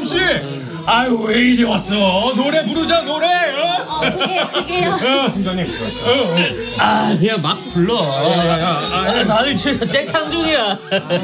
씨, 아유 왜 이제 왔어? 노래 부르자 노래. 그게요. 팀장님. 야 막 불러. 다들 떼창 중이야.